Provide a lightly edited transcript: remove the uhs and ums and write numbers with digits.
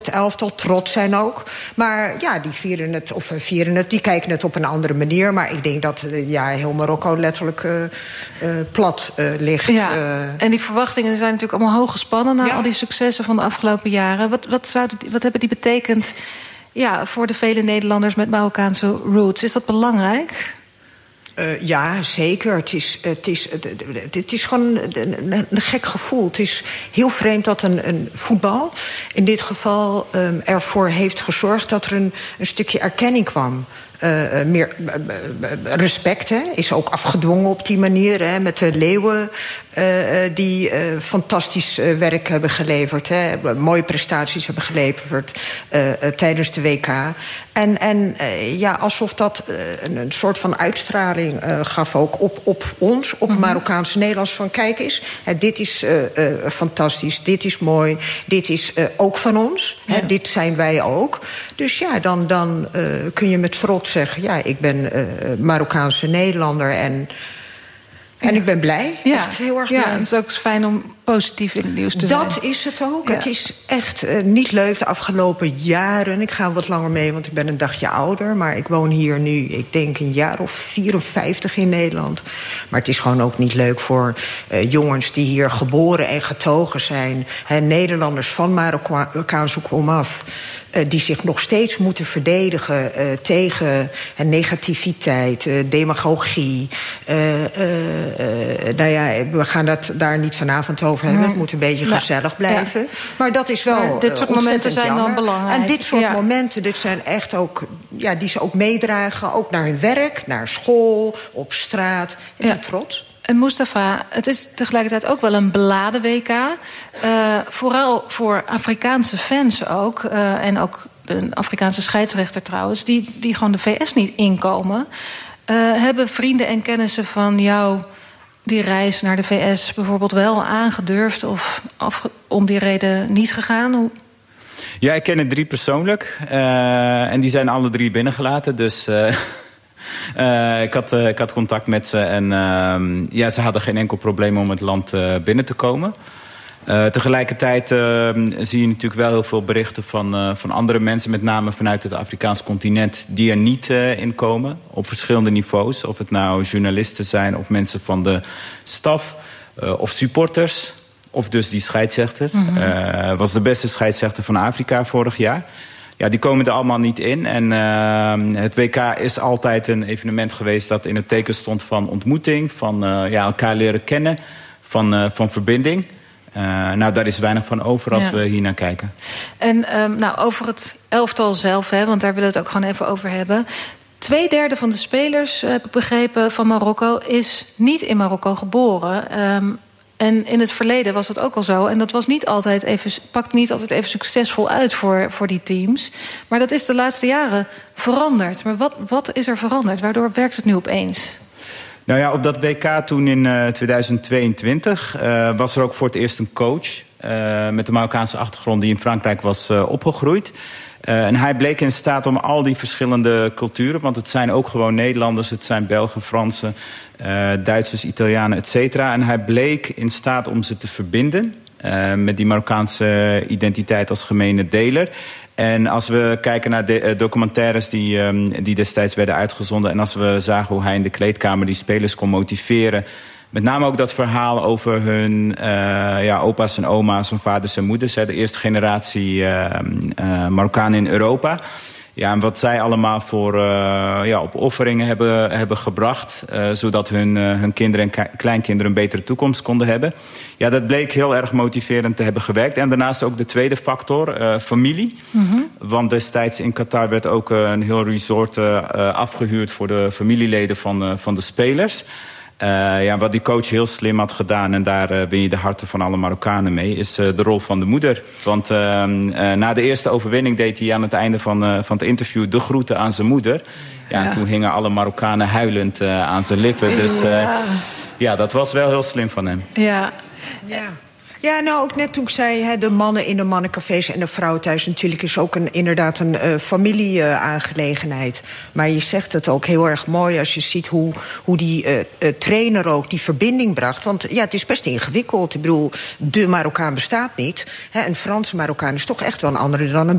het elftal, trots zijn ook. Maar ja, die kijken het op een andere manier. Maar ik denk dat heel Marokko letterlijk plat ligt. Ja, en die verwachtingen zijn natuurlijk allemaal hoog gespannen na al die successen van de afgelopen jaren. Wat hebben die betekend voor de vele Nederlanders met Marokkaanse roots? Is dat belangrijk? Ja, zeker. Het is gewoon een gek gevoel. Het is heel vreemd dat een voetbal in dit geval ervoor heeft gezorgd dat er een stukje erkenning kwam. Meer respect is ook afgedwongen op die manier. Hè, met de Leeuwen die fantastisch werk hebben geleverd. Mooie prestaties hebben geleverd tijdens de WK. En alsof dat een soort van uitstraling gaf ook op ons, op Marokkaanse Nederlands. Van kijk eens, dit is fantastisch, dit is mooi, dit is ook van ons. Ja. Dit zijn wij ook. Dus dan kun je met trots zeggen, ik ben Marokkaanse Nederlander en ik ben blij. Ja. Echt heel erg blij. Ja, het is ook fijn om positief in het nieuws te zijn. Dat is het ook. Ja. Het is echt niet leuk de afgelopen jaren. Ik ga wat langer mee, want ik ben een dagje ouder. Maar ik woon hier nu, ik denk een jaar of 54 in Nederland. Maar het is gewoon ook niet leuk voor jongens die hier geboren en getogen zijn. Nederlanders van Marokkaanse komaf. Die zich nog steeds moeten verdedigen tegen negativiteit, demagogie. We gaan het daar niet vanavond over hebben. Het moet een beetje gezellig blijven. Ja. Maar dat is wel dit soort momenten zijn dan belangrijk. En dit soort momenten, dit zijn echt ook die ze ook meedragen. Ook naar hun werk, naar school, op straat. En die trots. En Mustafa, het is tegelijkertijd ook wel een beladen WK. Vooral voor Afrikaanse fans ook. En ook een Afrikaanse scheidsrechter trouwens. Die gewoon de VS niet inkomen. Hebben vrienden en kennissen van jou die reis naar de VS bijvoorbeeld wel aangedurfd of om die reden niet gegaan? Ja, ik ken er 3 persoonlijk. En die zijn alle 3 binnengelaten. Dus ik had contact met ze. En ze hadden geen enkel probleem om het land binnen te komen. Tegelijkertijd zie je natuurlijk wel heel veel berichten van andere mensen, met name vanuit het Afrikaans continent, die er niet in komen. Op verschillende niveaus. Of het nou journalisten zijn of mensen van de staf of supporters. Of dus die scheidsrechter. Was de beste scheidsrechter van Afrika vorig jaar. Ja, die komen er allemaal niet in. En het WK is altijd een evenement geweest dat in het teken stond van ontmoeting, van elkaar leren kennen, van verbinding. Daar is weinig van over als we hier naar kijken. En over het elftal zelf, want daar willen we het ook gewoon even over hebben. 2/3 van de spelers, heb ik begrepen, van Marokko is niet in Marokko geboren. En in het verleden was dat ook al zo. En dat was pakt niet altijd even succesvol uit voor die teams. Maar dat is de laatste jaren veranderd. Maar wat is er veranderd? Waardoor werkt het nu opeens? Nou ja, op dat WK toen in 2022 was er ook voor het eerst een coach met een Marokkaanse achtergrond die in Frankrijk was opgegroeid. En hij bleek in staat om al die verschillende culturen, want het zijn ook gewoon Nederlanders, het zijn Belgen, Fransen, Duitsers, Italianen, et cetera. En hij bleek in staat om ze te verbinden met die Marokkaanse identiteit als gemene deler. En als we kijken naar de documentaires die destijds werden uitgezonden, en als we zagen hoe hij in de kleedkamer die spelers kon motiveren, met name ook dat verhaal over hun opa's en oma's, hun vaders en moeders, de eerste generatie Marokkanen in Europa. Ja, en wat zij allemaal voor opofferingen hebben gebracht, zodat hun kinderen en kleinkinderen een betere toekomst konden hebben. Ja, dat bleek heel erg motiverend te hebben gewerkt. En daarnaast ook de tweede factor, familie. Want destijds in Qatar werd ook een heel resort afgehuurd voor de familieleden van de spelers. Wat die coach heel slim had gedaan, en daar win je de harten van alle Marokkanen mee, is de rol van de moeder. Want na de eerste overwinning deed hij aan het einde van het interview de groeten aan zijn moeder. Ja, en toen hingen alle Marokkanen huilend aan zijn lippen. Dus dat was wel heel slim van hem. Ja. Ja, nou, ook net toen ik zei, de mannen in de mannencafés en de vrouwen thuis, natuurlijk is ook inderdaad een familieaangelegenheid. Maar je zegt het ook heel erg mooi als je ziet hoe die trainer ook die verbinding bracht. Want het is best ingewikkeld. Ik bedoel, de Marokkaan bestaat niet. Een Franse Marokkaan is toch echt wel een andere dan een